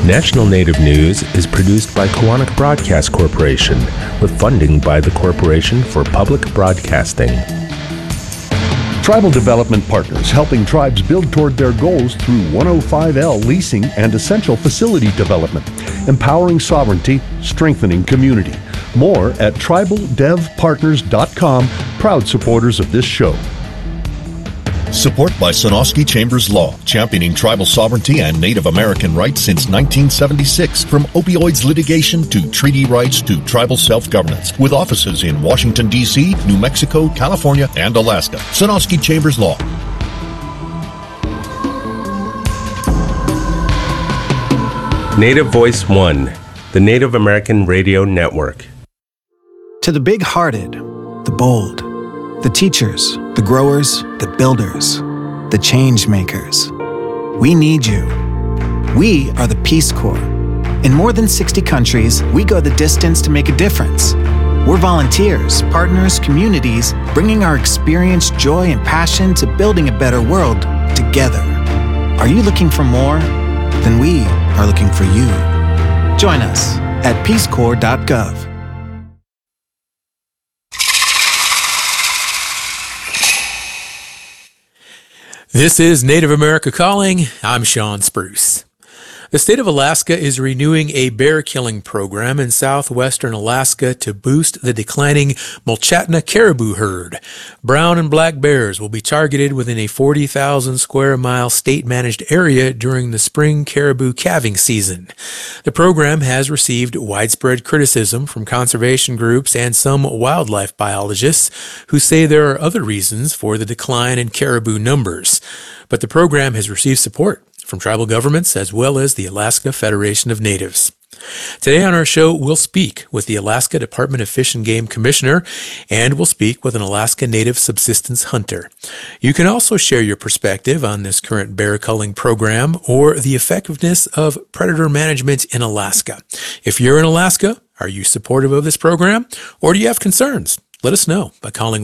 National Native News is produced by Koahnic Broadcast Corporation with funding by the Corporation for Public Broadcasting. Tribal Development Partners, helping tribes build toward their goals through 105L leasing and essential facility development, empowering sovereignty, strengthening community. More at tribaldevpartners.com, proud supporters of this show. Support by Sonosky Chambers Law, championing tribal sovereignty and Native American rights since 1976. From opioids litigation to treaty rights to tribal self-governance. With offices in Washington, D.C., New Mexico, California, and Alaska. Sonosky Chambers Law. Native Voice One, the Native American Radio Network. To the big-hearted, the bold, the teachers, the growers, the builders, the change makers. We need you. We are the Peace Corps. In more than 60 countries, we go the distance to make a difference. We're volunteers, partners, communities, bringing our experience, joy, and passion to building a better world together. Are you looking for more? Then we are looking for you. Join us at peacecorps.gov. This is Native America Calling. I'm Sean Spruce. The state of Alaska is renewing a bear killing program in southwestern Alaska to boost the declining Mulchatna caribou herd. Brown and black bears will be targeted within a 40,000 square mile state-managed area during the spring caribou calving season. The program has received widespread criticism from conservation groups and some wildlife biologists who say there are other reasons for the decline in caribou numbers. But the program has received support from tribal governments as well as the Alaska Federation of Natives. Today on our show, we'll speak with the Alaska Department of Fish and Game Commissioner, and we'll speak with an Alaska Native subsistence hunter. You can also share your perspective on this current bear culling program or the effectiveness of predator management in Alaska. If you're in Alaska, are you supportive of this program, or do you have concerns? Let us know by calling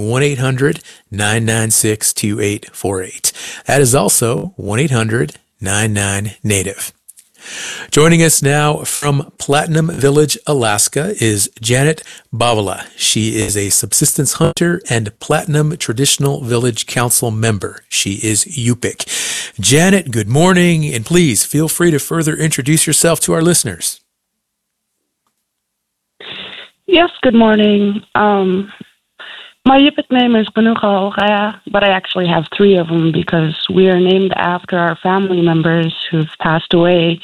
1-800-996-2848. That is also 1-800-99-NATIVE. Joining us now from Platinum Village, Alaska is Janet Bavala. She is a subsistence hunter and Platinum Traditional Village Council member. She is Yupik. Janet, good morning, and please feel free to further introduce yourself to our listeners. Yes, good morning. My Yupik name is Ganuka Ogaya, but I actually have three of them because we are named after our family members who've passed away.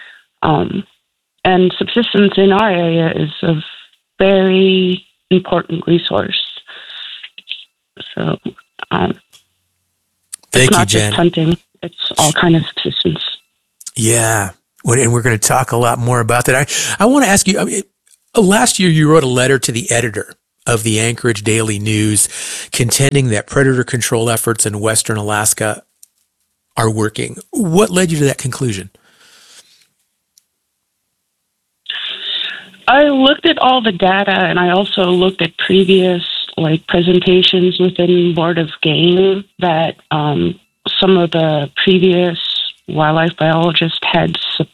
And subsistence in our area is a very important resource. So Thank it's not you, Janet. just hunting, it's all kind of subsistence. Yeah, and we're going to talk a lot more about that. I want to ask you, last year you wrote a letter to the editor of the Anchorage Daily News contending that predator control efforts in Western Alaska are working. What led you to that conclusion? I looked at all the data, and I also looked at previous presentations within Board of Game that some of the previous wildlife biologists had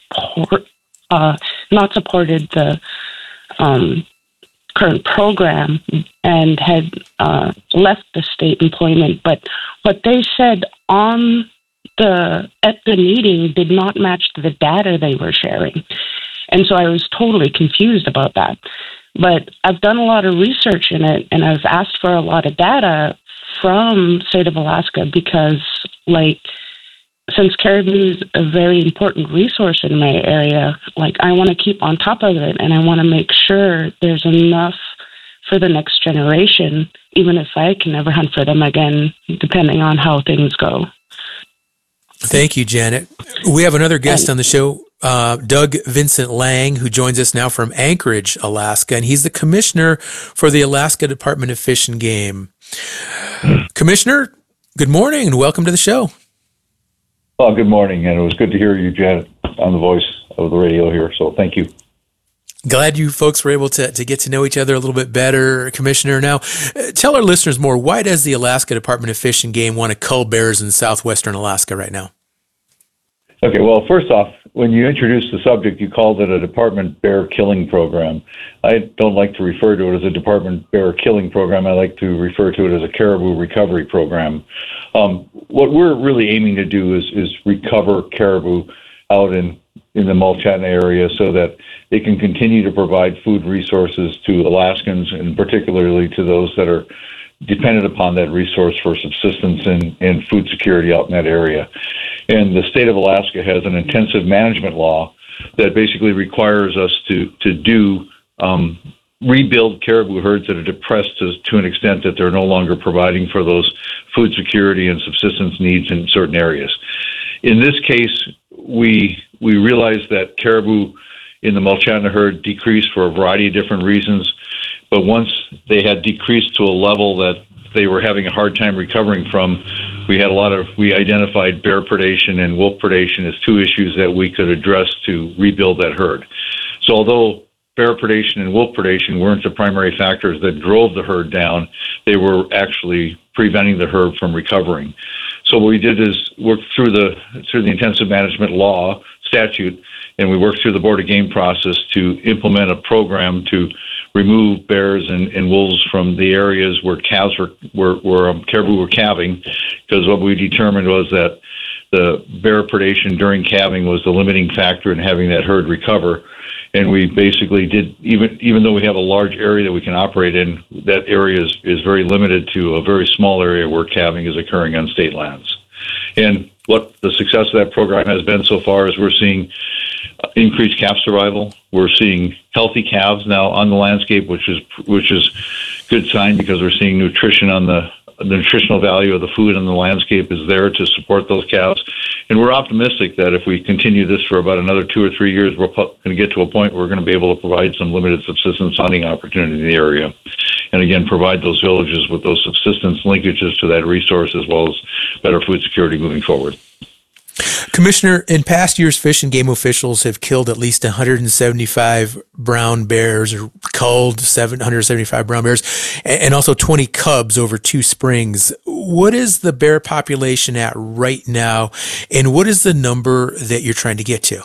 not supported the current program and had left the state employment. But what they said at the meeting did not match the data they were sharing. And so I was totally confused about that. But I've done a lot of research in it, and I've asked for a lot of data from state of Alaska because, since caribou is a very important resource in my area, I want to keep on top of it, and I want to make sure there's enough for the next generation, even if I can never hunt for them again, depending on how things go. Thank you, Janet. We have another guest on the show, Doug Vincent Lang, who joins us now from Anchorage, Alaska, and he's the commissioner for the Alaska Department of Fish and Game. Commissioner, good morning and welcome to the show. Well, good morning, and it was good to hear you, Janet, on the voice of the radio here, so thank you. Glad you folks were able to get to know each other a little bit better, Commissioner. Now, tell our listeners more. Why does the Alaska Department of Fish and Game want to cull bears in southwestern Alaska right now? Okay, well, first off, when you introduced the subject, you called it a department bear killing program. I don't like to refer to it as a department bear killing program. I like to refer to it as a caribou recovery program. What we're really aiming to do is recover caribou out in the Mulchatna area so that they can continue to provide food resources to Alaskans, and particularly to those that are dependent upon that resource for subsistence and food security out in that area. And the state of Alaska has an intensive management law that basically requires us to rebuild caribou herds that are depressed to an extent that they're no longer providing for those food security and subsistence needs in certain areas. In this case, we realized that caribou in the Mulchatna herd decreased for a variety of different reasons, but once they had decreased to a level that they were having a hard time recovering from, we identified bear predation and wolf predation as two issues that we could address to rebuild that herd. So although bear predation and wolf predation weren't the primary factors that drove the herd down, they were actually preventing the herd from recovering. So what we did is work through the intensive management law statute, and we worked through the Board of Game process to implement a program to remove bears and wolves from the areas where caribou were calving, because what we determined was that the bear predation during calving was the limiting factor in having that herd recover. And we basically did, even though we have a large area that we can operate in, that area is very limited to a very small area where calving is occurring on state lands. And what the success of that program has been so far is we're seeing increased calf survival. We're seeing healthy calves now on the landscape, which is good sign, because we're seeing nutrition on the nutritional value of the food on the landscape is there to support those calves. And we're optimistic that if we continue this for about another 2 or 3 years, we're going to get to a point where we're going to be able to provide some limited subsistence hunting opportunity in the area. And again, provide those villages with those subsistence linkages to that resource, as well as better food security moving forward. Commissioner, in past years, Fish and Game officials have killed at least 175 brown bears, or culled 775 brown bears, and also 20 cubs over 2 springs. What is the bear population at right now, and what is the number that you're trying to get to?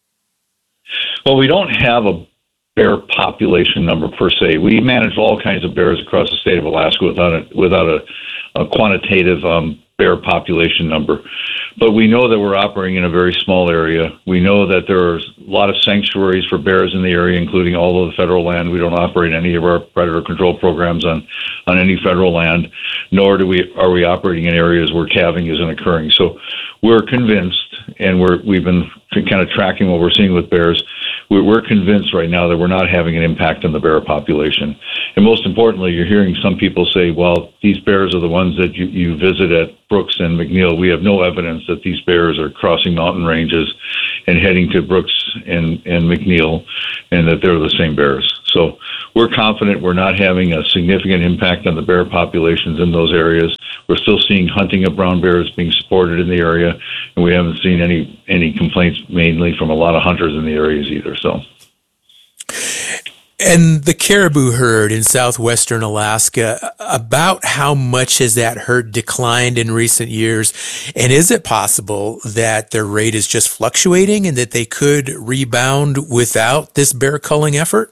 Well, we don't have a bear population number per se. We manage all kinds of bears across the state of Alaska without a quantitative bear population number. But we know that we're operating in a very small area. We know that there are a lot of sanctuaries for bears in the area, including all of the federal land. We don't operate any of our predator control programs on any federal land, nor are we operating in areas where calving isn't occurring. So we're convinced, and we've been kind of tracking what we're seeing with bears. We're convinced right now that we're not having an impact on the bear population. And most importantly, you're hearing some people say, well, these bears are the ones that you visit at Brooks and McNeil. We have no evidence that these bears are crossing mountain ranges and heading to Brooks and McNeil, and that they're the same bears. So we're confident we're not having a significant impact on the bear populations in those areas. We're still seeing hunting of brown bears being supported in the area, and we haven't seen any complaints, mainly from a lot of hunters in the areas either. So. And the caribou herd in southwestern Alaska, about how much has that herd declined in recent years? And is it possible that their rate is just fluctuating and that they could rebound without this bear culling effort?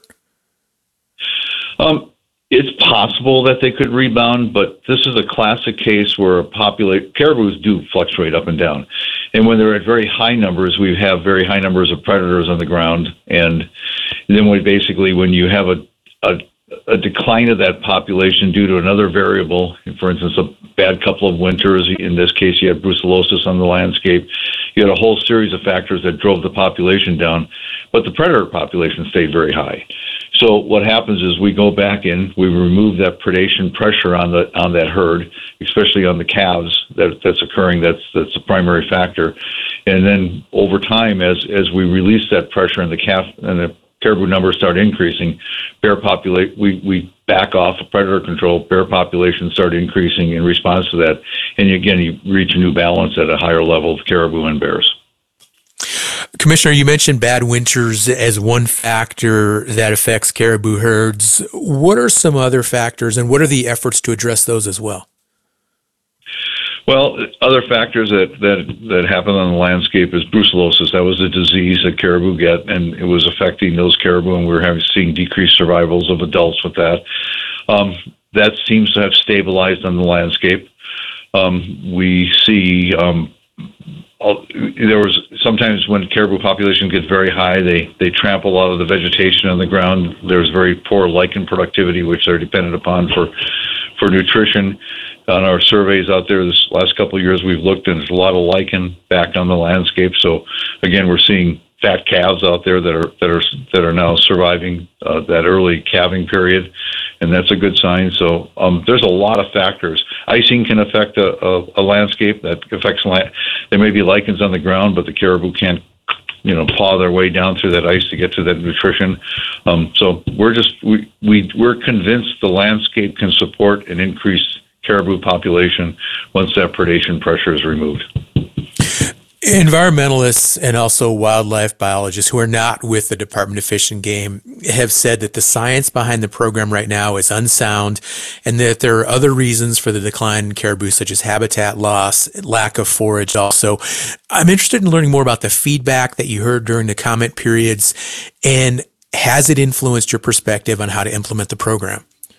It's possible that they could rebound, but this is a classic case where caribous do fluctuate up and down. And when they're at very high numbers, we have very high numbers of predators on the ground. And then when you have a decline of that population due to another variable, for instance, a bad couple of winters, in this case you had brucellosis on the landscape, you had a whole series of factors that drove the population down, but the predator population stayed very high. So what happens is we go back in, we remove that predation pressure on that herd, especially on the calves that's occurring. That's the primary factor. And then over time, as we release that pressure and the calf and the caribou numbers start increasing, we back off of predator control. Bear populations start increasing in response to that, and again you reach a new balance at a higher level of caribou and bears. Commissioner, you mentioned bad winters as one factor that affects caribou herds. What are some other factors, and what are the efforts to address those as well? Well, other factors that happen on the landscape is brucellosis. That was a disease that caribou get, and it was affecting those caribou, and we were seeing decreased survivals of adults with that. That seems to have stabilized on the landscape. We see there was sometimes when caribou population gets very high, they trample a lot of the vegetation on the ground. There's very poor lichen productivity, which they're dependent upon for nutrition. On our surveys out there this last couple of years, we've looked, and there's a lot of lichen back on the landscape. So again, we're seeing fat calves out there that are now surviving that early calving period, and that's a good sign. So there's a lot of factors. Icing can affect a landscape. That affects there may be lichens on the ground, but the caribou can't paw their way down through that ice to get to that nutrition. So we're convinced the landscape can support an increased caribou population once that predation pressure is removed. Environmentalists and also wildlife biologists who are not with the Department of Fish and Game have said that the science behind the program right now is unsound and that there are other reasons for the decline in caribou, such as habitat loss, lack of forage also. I'm interested in learning more about the feedback that you heard during the comment periods, and has it influenced your perspective on how to implement the program?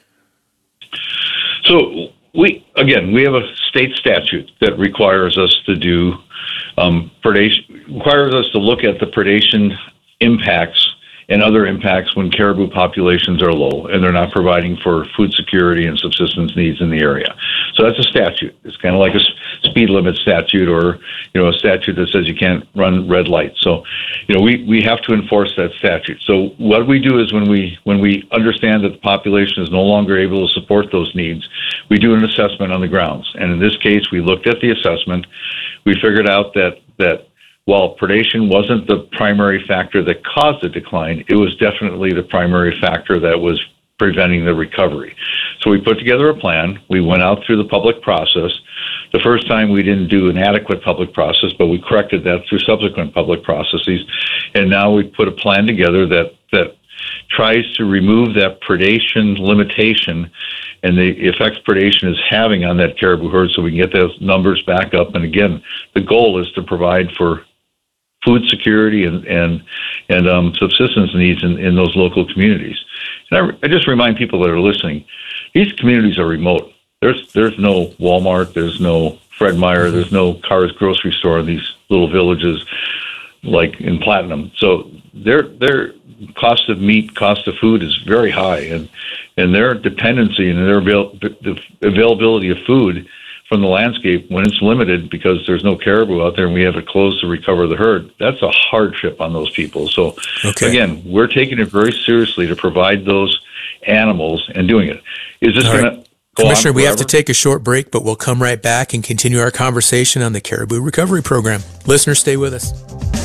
So we have a state statute that requires us to do requires us to look at the predation impacts and other impacts when caribou populations are low and they're not providing for food security and subsistence needs in the area. So that's a statute. It's kind of like a speed limit statute, or a statute that says you can't run red lights. So we have to enforce that statute. So what we do is when we understand that the population is no longer able to support those needs, we do an assessment on the grounds. And in this case, we looked at the assessment. We figured out that while predation wasn't the primary factor that caused the decline, it was definitely the primary factor that was preventing the recovery. So we put together a plan. We went out through the public process. The first time we didn't do an adequate public process, but we corrected that through subsequent public processes. And now we put a plan together that tries to remove that predation limitation and the effects predation is having on that caribou herd, so we can get those numbers back up. And again, the goal is to provide for food security and subsistence needs in those local communities. And I just remind people that are listening, these communities are remote. There's no Walmart, there's no Fred Meyer, there's no Carr's grocery store in these little villages like in Platinum. So their cost of meat, cost of food is very high, and their dependency and their availability of food from the landscape, when it's limited because there's no caribou out there and we have it closed to recover the herd, that's a hardship on those people. So again, we're taking it very seriously to provide those animals and doing it. Is this going to go Commissioner, on we have forever? to take a short break, but we'll come right back and continue our conversation on the Caribou Recovery Program. Listeners, stay with us.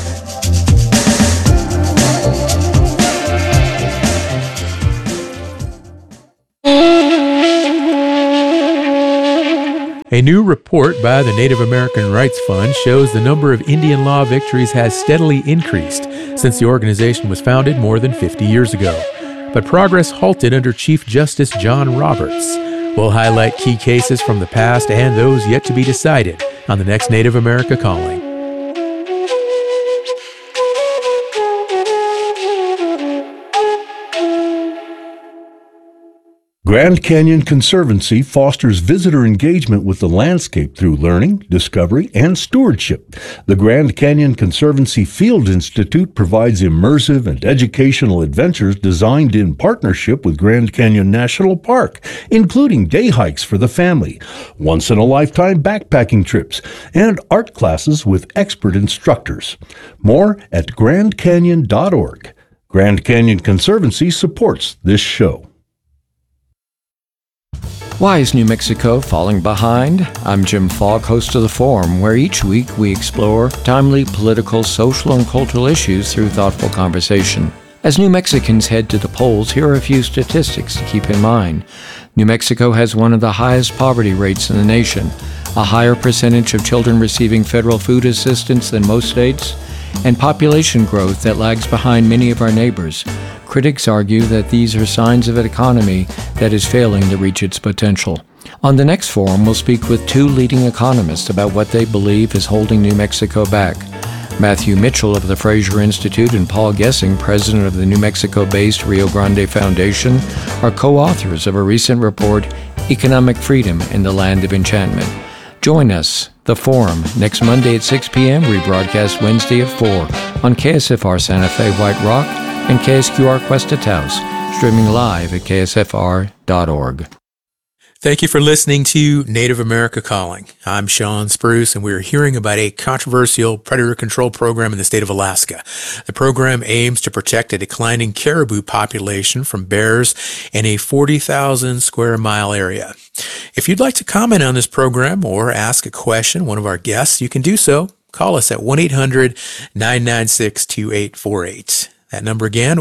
A new report by the Native American Rights Fund shows the number of Indian law victories has steadily increased since the organization was founded more than 50 years ago. But progress halted under Chief Justice John Roberts. We'll highlight key cases from the past and those yet to be decided on the next Native America Calling. Grand Canyon Conservancy fosters visitor engagement with the landscape through learning, discovery, and stewardship. The Grand Canyon Conservancy Field Institute provides immersive and educational adventures designed in partnership with Grand Canyon National Park, including day hikes for the family, once-in-a-lifetime backpacking trips, and art classes with expert instructors. More at grandcanyon.org. Grand Canyon Conservancy supports this show. Why is New Mexico falling behind? I'm Jim Falk, host of The Forum, where each week we explore timely political, social, and cultural issues through thoughtful conversation. As New Mexicans head to the polls, here are a few statistics to keep in mind. New Mexico has one of the highest poverty rates in the nation, a higher percentage of children receiving federal food assistance than most states, and population growth that lags behind many of our neighbors. Critics argue that these are signs of an economy that is failing to reach its potential. On the next forum, we'll speak with two leading economists about what they believe is holding New Mexico back. Matthew Mitchell of the Fraser Institute and Paul Gessing, president of the New Mexico-based Rio Grande Foundation, are co-authors of a recent report, Economic Freedom in the Land of Enchantment. Join us, The Forum, next Monday at 6 p.m., rebroadcast Wednesday at 4 on KSFR Santa Fe White Rock and KSQR Cuesta Taos, streaming live at ksfr.org. Thank you for listening to Native America Calling. I'm Sean Spruce, and we're hearing about a controversial predator control program in the state of Alaska. The program aims to protect a declining caribou population from bears in a 40,000 square mile area. If you'd like to comment on this program or ask a question, one of our guests, you can do so. Call us at 1-800-996-2848. That number again,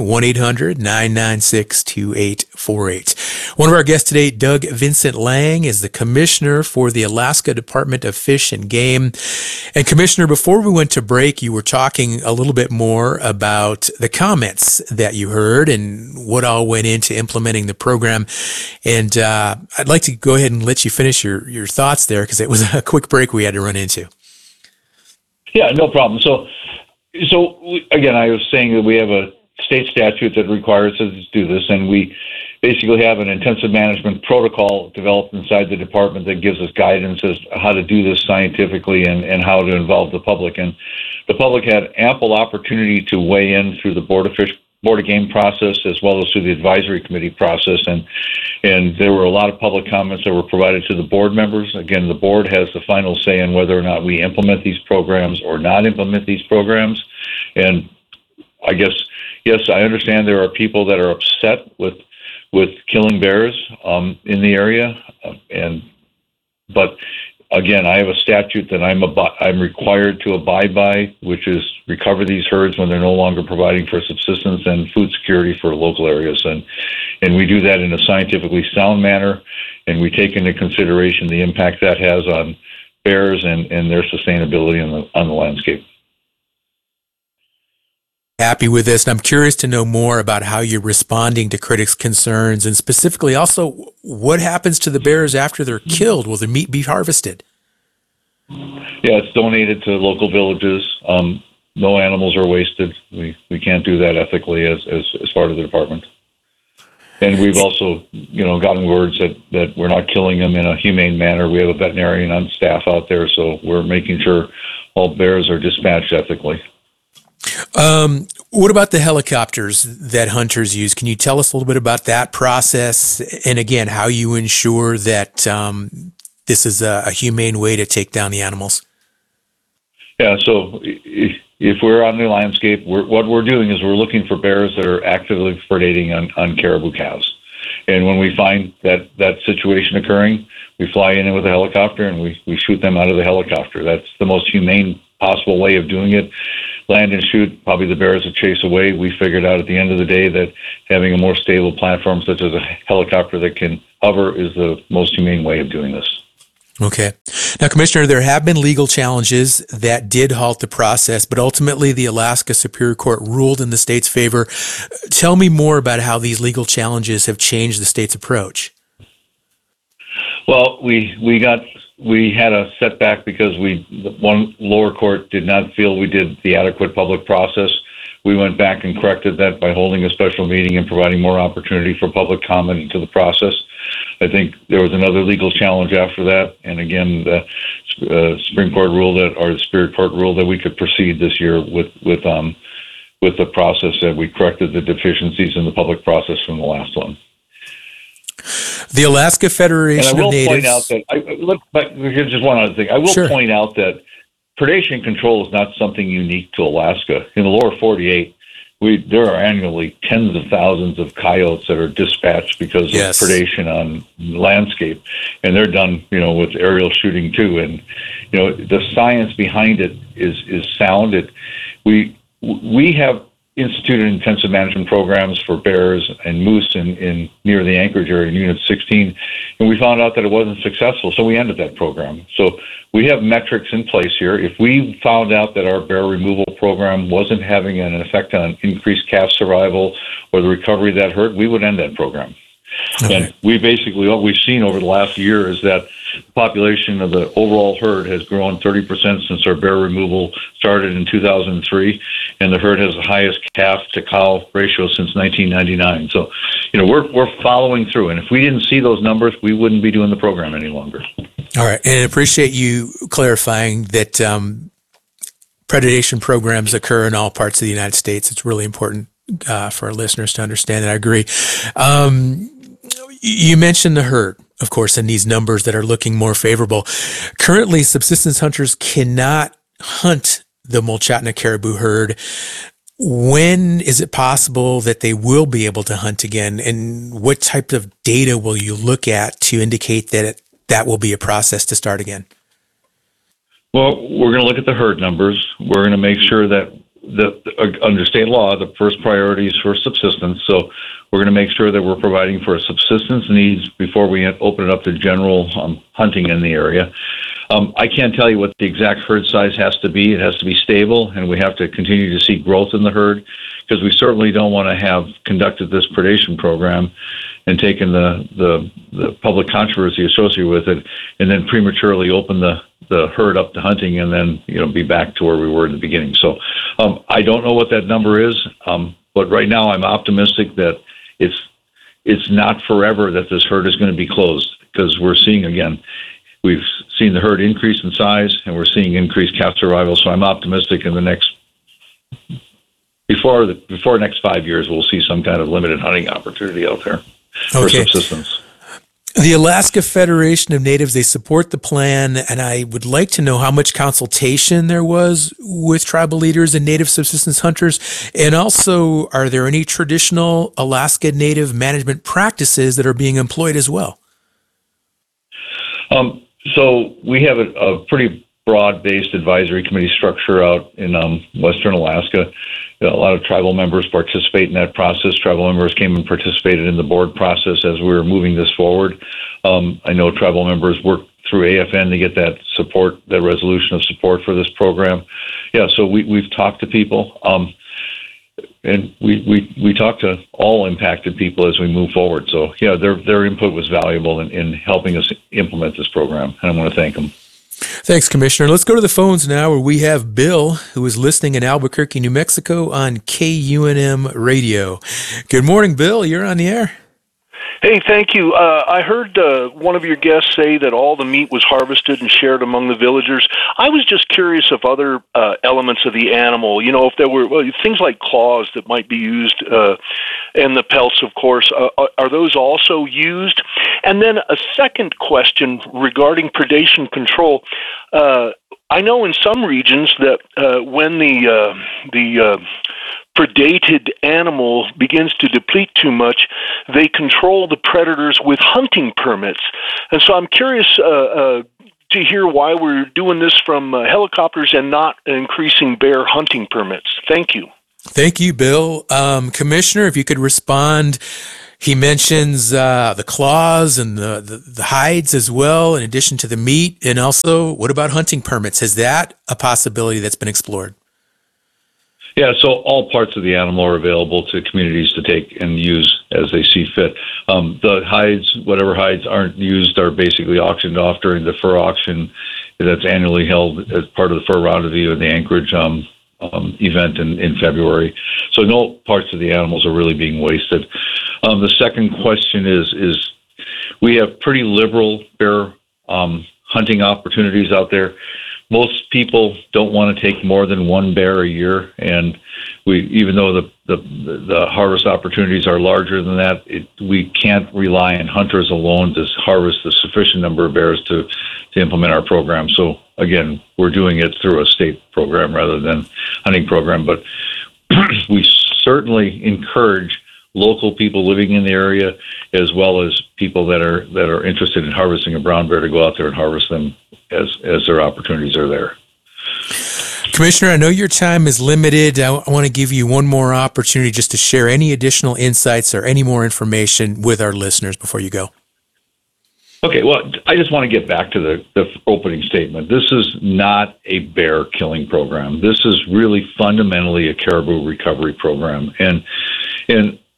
1-800-996-2848. One of our guests today, Doug Vincent Lang, is the Commissioner for the Alaska Department of Fish and Game. And Commissioner, before we went to break, you were talking a little bit more about the comments that you heard and what all went into implementing the program. And I'd like to go ahead and let you finish your thoughts there, because it was a quick break we had to run into. Yeah, no problem. So again, I was saying that we have a state statute that requires us to do this, and we basically have an intensive management protocol developed inside the department that gives us guidance as to how to do this scientifically and how to involve the public. And the public had ample opportunity to weigh in through the Board of Game process, as well as through the advisory committee process, and there were a lot of public comments that were provided to the board members. Again, the board has the final say on whether or not we implement these programs or not implement these programs. And I guess, yes, I understand there are people that are upset with killing bears in the area, but again, I have a statute that I'm required to abide by, which is recover these herds when they're no longer providing for subsistence and food security for local areas. And we do that in a scientifically sound manner, and we take into consideration the impact that has on bears and their sustainability on the landscape. Happy with this, and I'm curious to know more about how you're responding to critics' concerns, and specifically also what happens to the bears after they're killed. Will the meat be harvested? Yeah, it's donated to local villages. No animals are wasted. We can't do that ethically as part of the department. And we've also, gotten words that we're not killing them in a humane manner. We have a veterinarian on staff out there, so we're making sure all bears are dispatched ethically. What about the helicopters that hunters use? Can you tell us a little bit about that process, and again, how you ensure that this is a humane way to take down the animals? Yeah, so if we're on the landscape, what we're doing is we're looking for bears that are actively predating on caribou calves. And when we find that situation occurring, we fly in with a helicopter and we shoot them out of the helicopter. That's the most humane possible way of doing it. Land and shoot, probably the bears will chase away. We figured out at the end of the day that having a more stable platform, such as a helicopter that can hover, is the most humane way of doing this. Okay. Now, Commissioner, there have been legal challenges that did halt the process, but ultimately the Alaska Superior Court ruled in the state's favor. Tell me more about how these legal challenges have changed the state's approach. Well, we had a setback because one lower court did not feel we did the adequate public process. We went back and corrected that by holding a special meeting and providing more opportunity for public comment into the process. I think there was another legal challenge after that, and again, the Supreme Court ruled or the Superior Court ruled that we could proceed this year with the process, that we corrected the deficiencies in the public process from the last one. The Alaska Federation of Natives. Point out that just one other thing. I will point out that predation control is not something unique to Alaska. In the lower 48, there are annually tens of thousands of coyotes that are dispatched because of predation on landscape, and they're done, with aerial shooting too. And the science behind it is sound. We have instituted intensive management programs for bears and moose in near the Anchorage area in Unit 16, and we found out that it wasn't successful, so we ended that program. So we have metrics in place here. If we found out that our bear removal program wasn't having an effect on increased calf survival or the recovery of that herd, we would end that program. Okay. And what we've seen over the last year is that the population of the overall herd has grown 30% since our bear removal started in 2003, and the herd has the highest calf to cow ratio since 1999. So, we're following through, and if we didn't see those numbers, we wouldn't be doing the program any longer. All right, and I appreciate you clarifying that predation programs occur in all parts of the United States. It's really important for our listeners to understand, and I agree. You mentioned the herd, of course, and these numbers that are looking more favorable. Currently, subsistence hunters cannot hunt the Mulchatna caribou herd. When is it possible that they will be able to hunt again, and what type of data will you look at to indicate that will be a process to start again? Well, we're going to look at the herd numbers. We're going to make sure that under state law, the first priority is for subsistence. So we're going to make sure that we're providing for subsistence needs before we open it up to general hunting in the area. I can't tell you what the exact herd size has to be. It has to be stable, and we have to continue to see growth in the herd, because we certainly don't want to have conducted this predation program and taken the public controversy associated with it and then prematurely open the herd up to hunting and then be back to where we were in the beginning. So I don't know what that number is, but right now I'm optimistic that it's not forever that this herd is going to be closed, because we're seeing, again, we've seen the herd increase in size and we're seeing increased calf survival. So I'm optimistic in the next before the next 5 years we'll see some kind of limited hunting opportunity out there for subsistence. The Alaska Federation of Natives, they support the plan, and I would like to know how much consultation there was with tribal leaders and native subsistence hunters, and also, are there any traditional Alaska Native management practices that are being employed as well? So we have a pretty broad-based advisory committee structure out in Western Alaska. A lot of tribal members participate in that process. Tribal members came and participated in the board process as we were moving this forward. I know tribal members worked through AFN to get that support, that resolution of support for this program. Yeah, so we've talked to people, and we talk to all impacted people as we move forward. So yeah, their input was valuable in helping us implement this program, and I want to thank them. Thanks, Commissioner. Let's go to the phones now, where we have Bill, who is listening in Albuquerque, New Mexico on KUNM Radio. Good morning, Bill. You're on the air. Hey, thank you. I heard one of your guests say that all the meat was harvested and shared among the villagers. I was just curious of other elements of the animal. If there were things like claws that might be used, and the pelts, of course. Are those also used? And then a second question regarding predation control. I know in some regions that when the predated animal begins to deplete too much, they control the predators with hunting permits. And so I'm curious to hear why we're doing this from helicopters and not increasing bear hunting permits. Thank you. Thank you, Bill. Commissioner, if you could respond. He mentions the claws and the hides as well, in addition to the meat. And also, what about hunting permits? Is that a possibility that's been explored? Yeah, so all parts of the animal are available to communities to take and use as they see fit. The hides, whatever hides aren't used, are basically auctioned off during the fur auction that's annually held as part of the Fur Rendezvous and the Anchorage event in February. So no parts of the animals are really being wasted. The second question is we have pretty liberal bear hunting opportunities out there. Most people don't want to take more than one bear a year, and even though the harvest opportunities are larger than that, we can't rely on hunters alone to harvest the sufficient number of bears to implement our program. So again, we're doing it through a state program rather than hunting program, but we certainly encourage local people living in the area, as well as people that are interested in harvesting a brown bear, to go out there and harvest them as their opportunities are there. Commissioner, I know your time is limited. I want to give you one more opportunity just to share any additional insights or any more information with our listeners before you go. Okay, well, I just want to get back to the opening statement. This is not a bear killing program. This is really fundamentally a caribou recovery program. And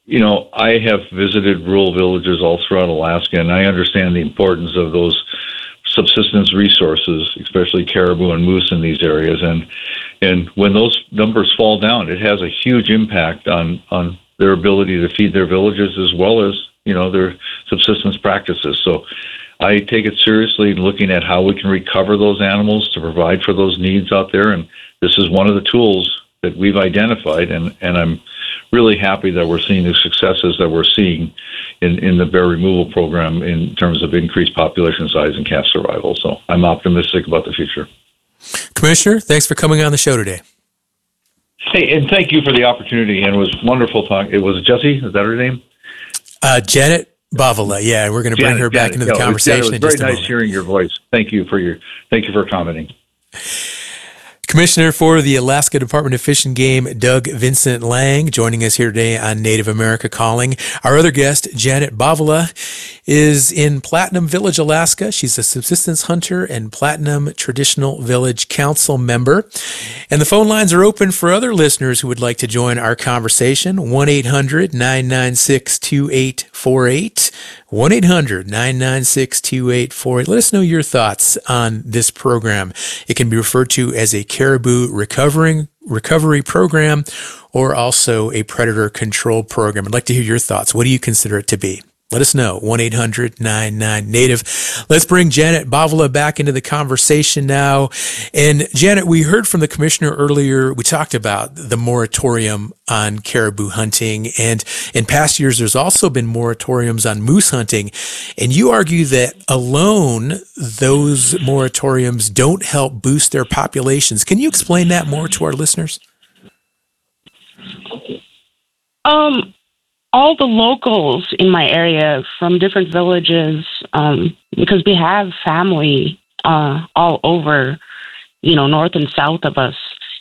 I have visited rural villages all throughout Alaska, and I understand the importance of those subsistence resources, especially caribou and moose in these areas. And when those numbers fall down, it has a huge impact on their ability to feed their villages as well as, their subsistence practices. So I take it seriously in looking at how we can recover those animals to provide for those needs out there. And this is one of the tools that we've identified. And I'm really happy that we're seeing the successes that we're seeing in the bear removal program in terms of increased population size and calf survival. So I'm optimistic about the future. Commissioner, thanks for coming on the show today. Hey, and thank you for the opportunity. And it was wonderful talking. It was Jessie, is that her name? Janet Bavola. Yeah, we're going to bring her back into the conversation. It was very nice hearing your voice. Thank you for commenting. Commissioner for the Alaska Department of Fish and Game, Doug Vincent Lang, joining us here today on Native America Calling. Our other guest, Janet Bavola, is in Platinum Village, Alaska. She's a subsistence hunter and Platinum Traditional Village Council member. And the phone lines are open for other listeners who would like to join our conversation. 1-800-996-2848. 1-800-996-2848. Let us know your thoughts on this program. It can be referred to as a caribou recovery program or also a predator control program. I'd like to hear your thoughts. What do you consider it to be? Let us know. 1-800-99-NATIVE. Let's bring Janet Bavola back into the conversation now. And Janet, we heard from the commissioner earlier. We talked about the moratorium on caribou hunting. And in past years, there's also been moratoriums on moose hunting. And you argue that alone, those moratoriums don't help boost their populations. Can you explain that more to our listeners? All the locals in my area from different villages, because we have family all over, north and south of us,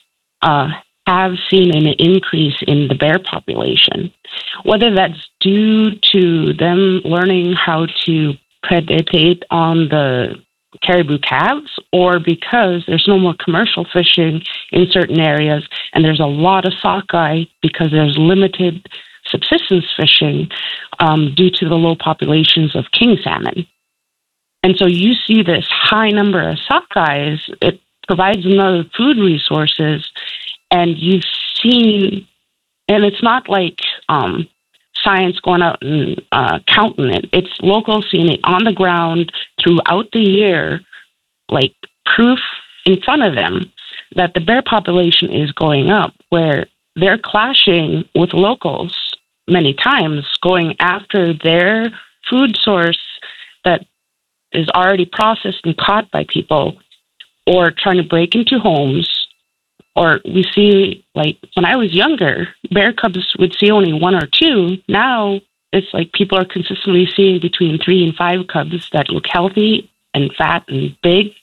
have seen an increase in the bear population. Whether that's due to them learning how to predate on the caribou calves or because there's no more commercial fishing in certain areas and there's a lot of sockeye because there's limited subsistence fishing due to the low populations of king salmon. And so you see this high number of sockeyes. It provides another food resources, and you've seen, and it's not like science going out and counting it. It's locals seeing it on the ground throughout the year, like proof in front of them that the bear population is going up, where they're clashing with locals many times, going after their food source that is already processed and caught by people, or trying to break into homes. Or we see, like, when I was younger, bear cubs would see only one or two. Now it's like people are consistently seeing between 3 and 5 cubs that look healthy and fat and big.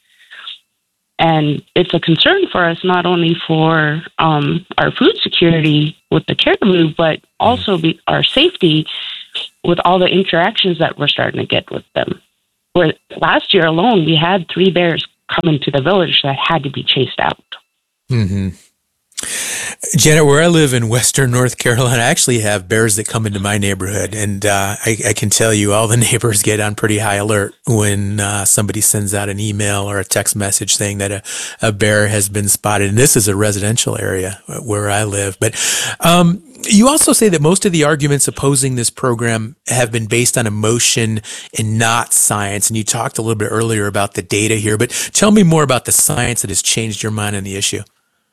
And it's a concern for us, not only for our food security with the caribou, but also our safety with all the interactions that we're starting to get with them. Where last year alone, we had 3 bears come into the village that had to be chased out. Mm-hmm. Janet, where I live in western North Carolina, I actually have bears that come into my neighborhood, and I can tell you all the neighbors get on pretty high alert when somebody sends out an email or a text message saying that a bear has been spotted. And this is a residential area where I live. But you also say that most of the arguments opposing this program have been based on emotion and not science. And you talked a little bit earlier about the data here, but tell me more about the science that has changed your mind on the issue.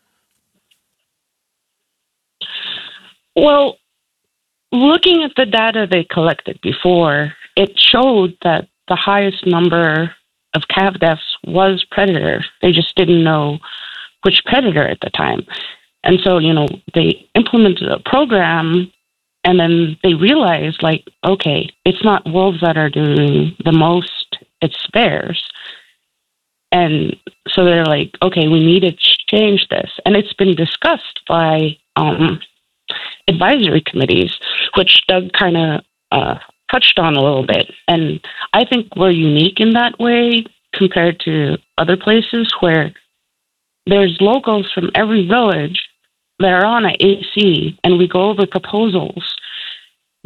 Well, looking at the data they collected before, it showed that the highest number of calf deaths was predator. They just didn't know which predator at the time. And so, they implemented a program, and then they realized, okay, it's not wolves that are doing the most, it's bears. And so they're like, okay, we need to change this. And it's been discussed by advisory committees, which Doug kind of touched on a little bit. And I think we're unique in that way compared to other places where there's locals from every village that are on an AC, and we go over proposals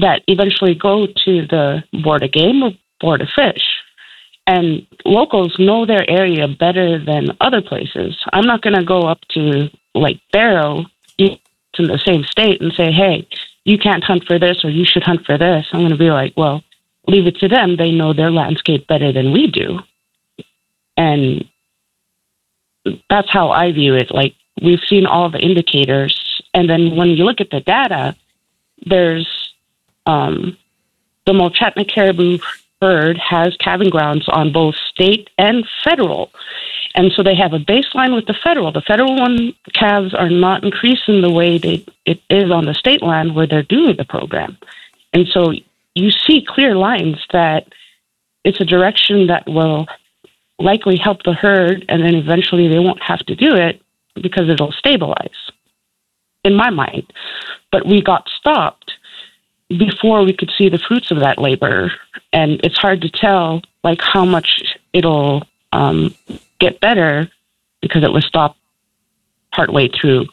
that eventually go to the Board of Game or Board of Fish. And locals know their area better than other places. I'm not going to go up to like Barrow in the same state and say, hey, you can't hunt for this or you should hunt for this. I'm going to be like, well, leave it to them. They know their landscape better than we do. And that's how I view it. Like, we've seen all the indicators. And then when you look at the data, there's the Mulchatna caribou herd has calving grounds on both state and federal. And so they have a baseline with the federal. The federal one calves are not increasing the way it is on the state land where they're doing the program. And so you see clear lines that it's a direction that will likely help the herd, and then eventually they won't have to do it because it'll stabilize, in my mind. But we got stopped before we could see the fruits of that labor. And it's hard to tell like how much it'll get better because it was stopped partway through.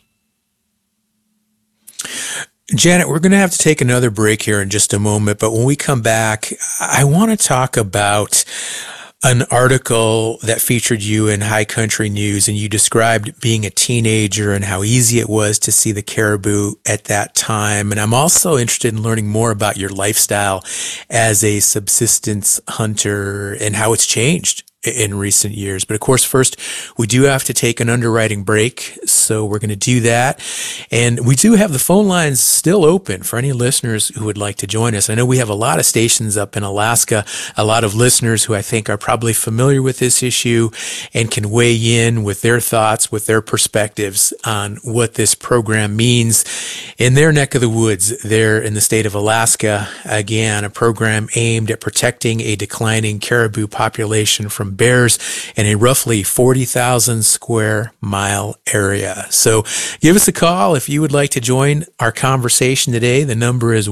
Janet, we're going to have to take another break here in just a moment, but when we come back, I want to talk about an article that featured you in High Country News, and you described being a teenager and how easy it was to see the caribou at that time. And I'm also interested in learning more about your lifestyle as a subsistence hunter and how it's changed in recent years. But of course, first, we do have to take an underwriting break, so we're going to do that. And we do have the phone lines still open for any listeners who would like to join us. I know we have a lot of stations up in Alaska, a lot of listeners who I think are probably familiar with this issue and can weigh in with their thoughts, with their perspectives on what this program means in their neck of the woods there in the state of Alaska. Again, a program aimed at protecting a declining caribou population from bears in a roughly 40,000 square mile area. So give us a call if you would like to join our conversation today. The number is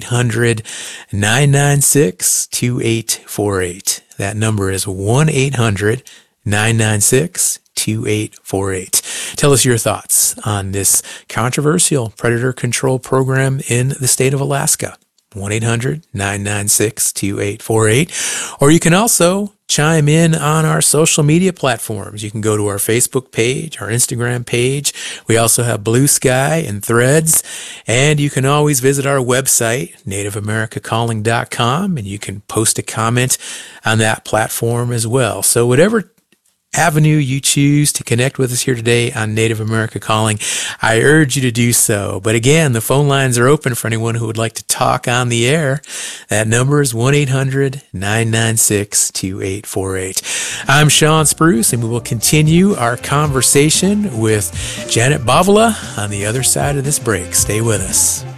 1-800-996-2848. That number is 1-800-996-2848. Tell us your thoughts on this controversial predator control program in the state of Alaska. 1-800-996-2848. Or you can also chime in on our social media platforms. You can go to our Facebook page, our Instagram page. We also have Blue Sky and Threads. And you can always visit our website, nativeamericacalling.com, and you can post a comment on that platform as well. So whatever avenue you choose to connect with us here today on Native America Calling, I urge you to do so. But again, the phone lines are open for anyone who would like to talk on the air. That number is 1-800-996-2848. I'm Sean Spruce, and we will continue our conversation with Janet Bovala on the other side of this break. Stay with us.